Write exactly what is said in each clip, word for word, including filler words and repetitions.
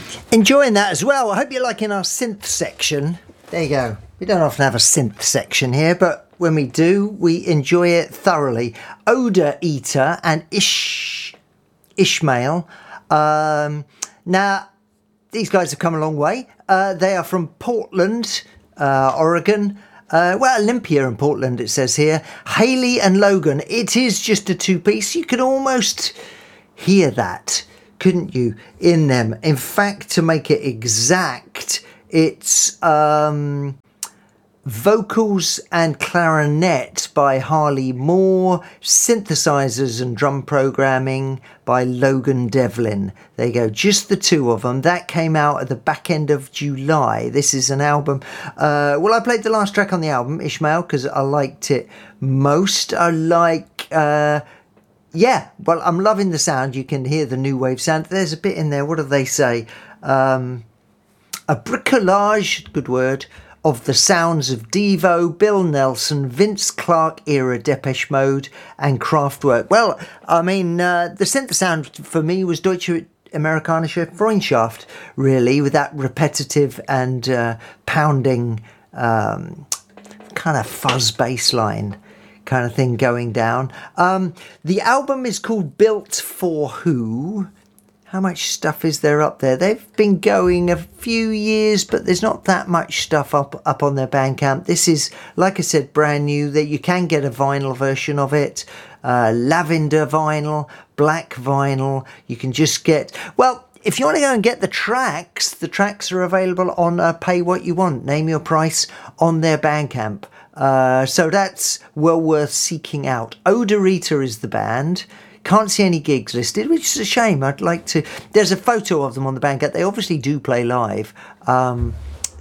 Enjoying that as well. I hope you're liking our synth section. There you go. We don't often have a synth section here, but when we do, we enjoy it thoroughly. Odor Eater and Ish Ishmael. Um, now, these guys have come a long way. Uh, they are from Portland, uh, Oregon. Uh, well, Olympia in Portland, it says here. Haley and Logan. It is just a two-piece. You can almost hear that, couldn't you, in them? In fact, to make it exact, it's um, vocals and clarinet by Harley Moore, synthesizers and drum programming by Logan Devlin. There you go, just the two of them. That came out at the back end of July. This is an album. Uh, well, I played the last track on the album, Ishmael, because I liked it most. I like... Uh, Yeah, well, I'm loving the sound. You can hear the new wave sound. There's a bit in there, what do they say? Um, a bricolage, good word, of the sounds of Devo, Bill Nelson, Vince Clarke era Depeche Mode and Kraftwerk. Well, I mean, uh, the synth sound for me was Deutsche Amerikanische Freundschaft, really, with that repetitive and uh, pounding um, kind of fuzz bass line kind of thing going down. Um, the album is called Built for Who. How much stuff is there up there? They've been going a few years, but there's not that much stuff up up on their Bandcamp. This is, like I said, brand new. That you can get a vinyl version of it, uh, lavender vinyl, black vinyl. You can just get, well, if you want to go and get the tracks, the tracks are available on uh, Pay What You Want, Name Your Price, on their Bandcamp. Uh, so that's well worth seeking out. Odor Eater is the band. Can't see any gigs listed, which is a shame. I'd like to... There's a photo of them on the Bandcamp. They obviously do play live. Um,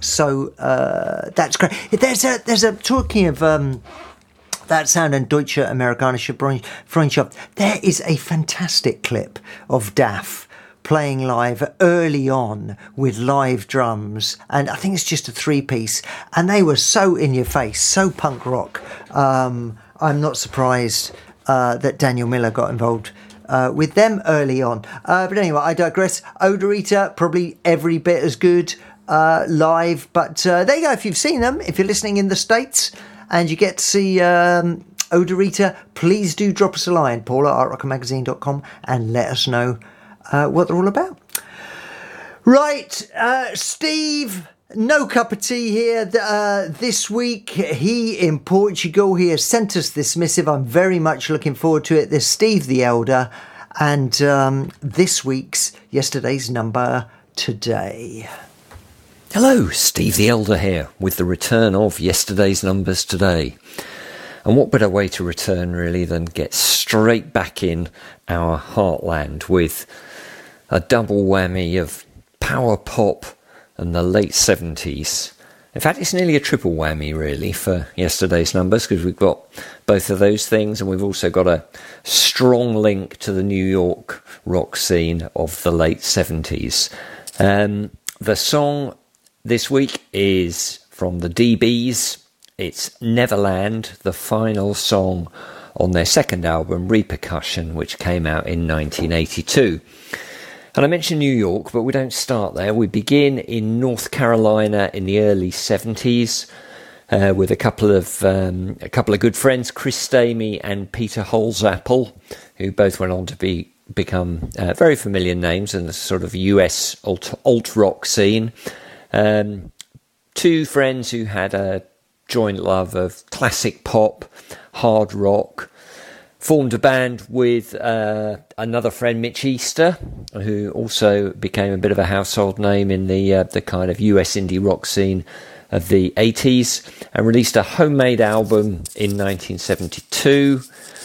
so uh, that's great. There's a... There's a talking of... Um, that sound and Deutsche Amerikanische Freundschaft. There is a fantastic clip of Daff playing live early on with live drums, and I think it's just a three-piece, and they were so in your face, so punk rock. Um, I'm not surprised uh, that Daniel Miller got involved uh, with them early on. Uh, but anyway, I digress. Odor Eater, probably every bit as good uh, live, but uh, there you go. If you've seen them, if you're listening in the States and you get to see um, Odor Eater, please do drop us a line, paul at art rocker magazine dot com, and let us know Uh, what they're all about. Right, uh, Steve, no cup of tea here uh, this week. He in Portugal, he has sent us this missive. I'm very much looking forward to it. There's Steve the Elder, and um, this week's, yesterday's number today. Hello, Steve the Elder here, with the return of yesterday's numbers today. And what better way to return, really, than get straight back in our heartland with a double whammy of power pop and the late seventies. In fact, it's nearly a triple whammy, really, for yesterday's numbers, because we've got both of those things, and we've also got a strong link to the New York rock scene of the late seventies. Um, the song this week is from the D Bs. It's Neverland, the final song on their second album, Repercussion, which came out in nineteen eighty-two. And I mentioned New York, but we don't start there. We begin in North Carolina in the early seventies uh, with a couple of um, a couple of good friends, Chris Stamey and Peter Holzapfel, who both went on to be become uh, very familiar names in the sort of U S alt, alt rock scene. Um, two friends who had a joint love of classic pop, hard rock. Formed a band with uh, another friend, Mitch Easter, who also became a bit of a household name in the uh, the kind of U S indie rock scene of the eighties, and released a homemade album in nineteen seventy-two.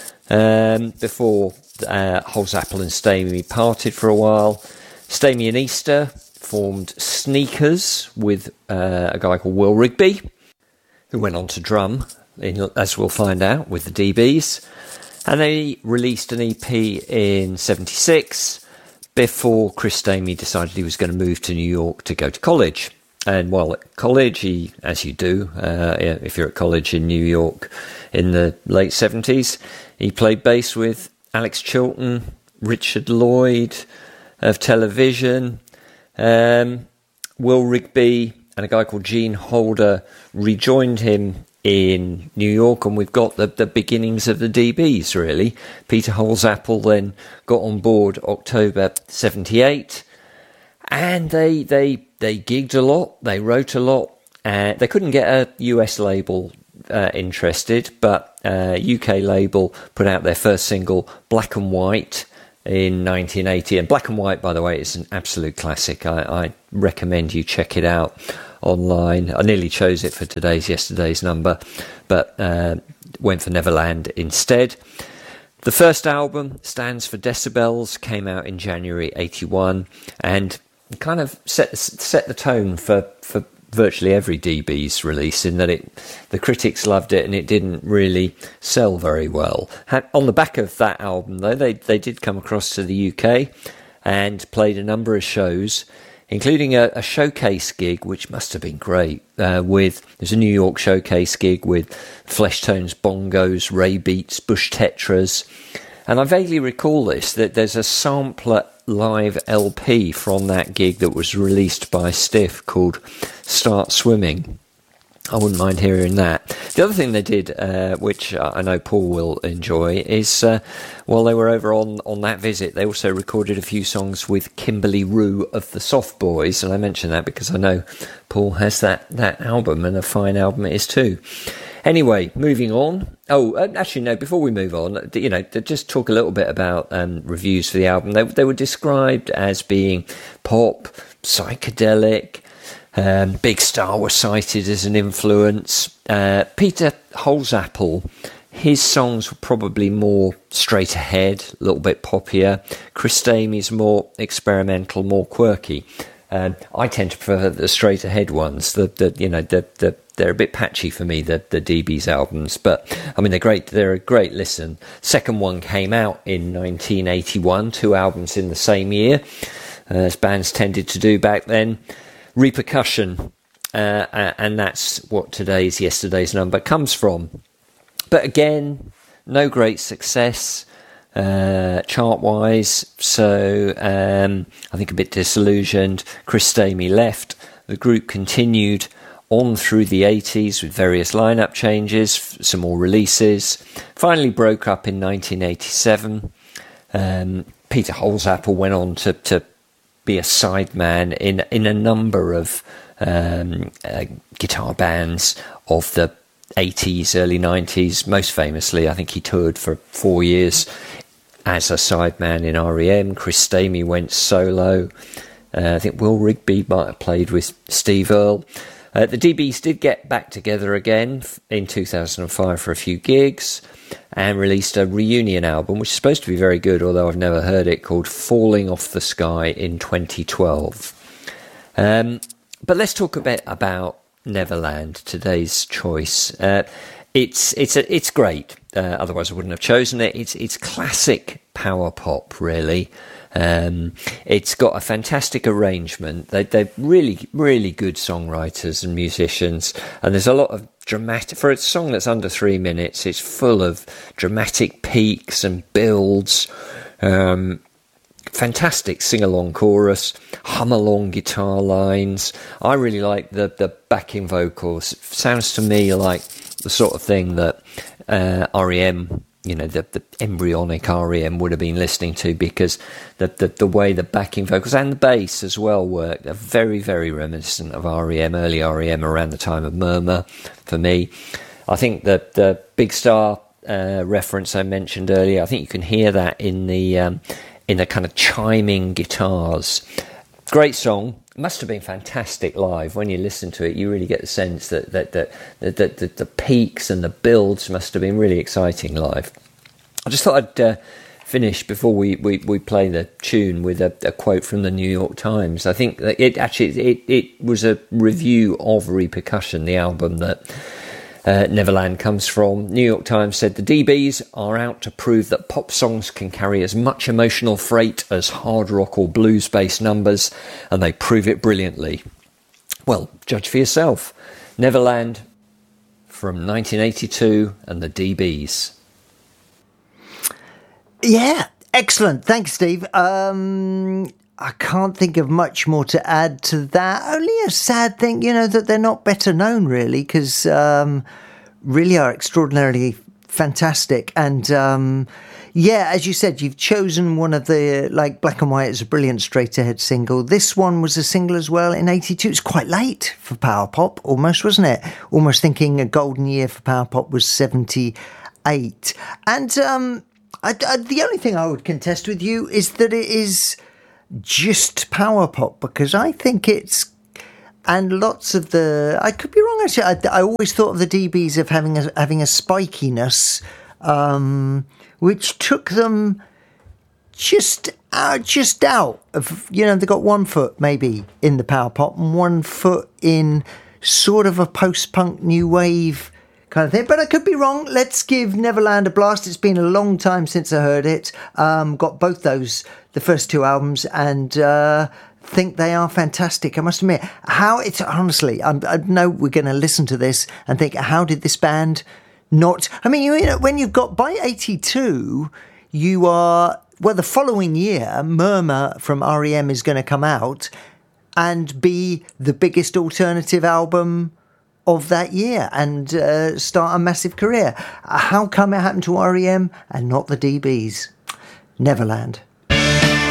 Um, before uh, Holzapfel and Stamey parted for a while, Stamey and Easter formed Sneakers with uh, a guy called Will Rigby, who went on to drum, in, as we'll find out, with the D Bs. And they released an E P in seventy-six before Chris Stamey decided he was going to move to New York to go to college. And while at college, he, as you do, uh, if you're at college in New York in the late seventies, he played bass with Alex Chilton, Richard Lloyd of Television, Um, Will Rigby and a guy called Gene Holder rejoined him in New York, and we've got the, the beginnings of the D Bs, really. Peter Holsapple then got on board October seventy-eight, and they they they gigged a lot, they wrote a lot. Uh, they couldn't get a U S label uh, interested, but a U K label put out their first single, Black and White, in nineteen eighty. And Black and White, by the way, is an absolute classic. I, I recommend you check it out online. I nearly chose it for today's Yesterday's number, but uh, went for Neverland instead. The first album, Stands for Decibels, came out in January eighty-one, and kind of set set the tone for, for virtually every D B's release, in that it the critics loved it and it didn't really sell very well. On the back of that album, though, they, they did come across to the U K and played a number of shows, including a, a showcase gig, which must have been great, uh, with, there's a New York showcase gig with Fleshtones, bongos, Ray Beats, Bush Tetras. And I vaguely recall this, that there's a sampler live L P from that gig that was released by Stiff called Start Swimming. I wouldn't mind hearing that. The other thing they did, uh, which I know Paul will enjoy, is uh, while they were over on, on that visit, they also recorded a few songs with Kimberly Rue of the Soft Boys, and I mention that because I know Paul has that, that album, and a fine album it is too. Anyway, moving on. Oh, actually, no, before we move on, you know, to just talk a little bit about um, reviews for the album. They, they were described as being pop, psychedelic. Um, Big Star was cited as an influence. Uh, Peter Holsapple, his songs were probably more straight ahead, a little bit poppier. Chris Stamey's more experimental, more quirky. Um, I tend to prefer the straight ahead ones. The, the you know, the, the they're a bit patchy for me, the the D B's albums, but I mean they're great. They're a great listen. Second one came out in nineteen eighty-one, two albums in the same year, uh, as bands tended to do back then. Repercussion, uh, and that's what today's Yesterday's number comes from. But again, no great success uh, chart-wise, so um, I think a bit disillusioned. Chris Stamey left. The group continued on through the eighties with various lineup changes, some more releases. Finally broke up in nineteen eighty-seven. Um, Peter Holsapple went on to, to be a sideman in in a number of um, uh, guitar bands of the eighties, early nineties. Most famously, I think he toured for four years as a sideman in R E M. Chris Stamey went solo. Uh, I think Will Rigby might have played with Steve Earle. Uh, the D B's did get back together again in two thousand five for a few gigs and released a reunion album, which is supposed to be very good, although I've never heard it, called Falling Off the Sky in twenty twelve. Um, but let's talk a bit about Neverland, today's choice. Uh, it's it's a, it's great. Uh, otherwise, I wouldn't have chosen it. It's it's classic power pop, really. Um, it's got a fantastic arrangement. They, they're really, really good songwriters and musicians, and there's a lot of dramatic. For a song that's under three minutes, it's full of dramatic peaks and builds. Um, fantastic sing-along chorus, hum-along guitar lines. I really like the the backing vocals. It sounds to me like the sort of thing that uh, R E M, you know, the, the embryonic R E M would have been listening to, because the, the the way the backing vocals and the bass as well work are very, very reminiscent of R E M, early R E M around the time of Murmur, for me. I think that the Big Star uh, reference I mentioned earlier, I think you can hear that in the um, in the kind of chiming guitars. Great song. Must have been fantastic live. When you listen to it, you really get the sense that that that, that, that, that the peaks and the builds must have been really exciting live. I just thought I'd uh, finish before we, we, we play the tune with a, a quote from the New York Times. I think that it actually it, it was a review of Repercussion, the album that Uh, Neverland comes from. New York Times said, "The D B's are out to prove that pop songs can carry as much emotional freight as hard rock or blues-based numbers, and they prove it brilliantly." Well, judge for yourself. Neverland from nineteen eighty-two and the D B's. Yeah, excellent. Thanks, Steve. Um, I can't think of much more to add to that. Only a sad thing, you know, that they're not better known, really, because um, really are extraordinarily fantastic. And um, yeah, as you said, you've chosen one of the, like, Black and White is a brilliant straight-ahead single. This one was a single as well in eighty-two. It's quite late for power pop, almost, wasn't it? Almost thinking a golden year for power pop was seventy-eight. And um, I, I, the only thing I would contest with you is that it is just power pop, because I think it's, and lots of the, I could be wrong actually, I, I always thought of the D Bs of having a, having a spikiness, um, which took them just out, just out of, you know, they got one foot maybe in the power pop and one foot in sort of a post-punk new wave kind of thing. But I could be wrong. Let's give Neverland a blast. It's been a long time since I heard it. Um, got both those, the first two albums, and uh, think they are fantastic. I must admit, how it's honestly, I'm, I know we're going to listen to this and think, how did this band not? I mean, you know, when you've got by eighty-two, you are, well, the following year, Murmur from R E M is going to come out and be the biggest alternative album of that year and uh, start a massive career. How come it happened to R E M and not the D Bs? Neverland.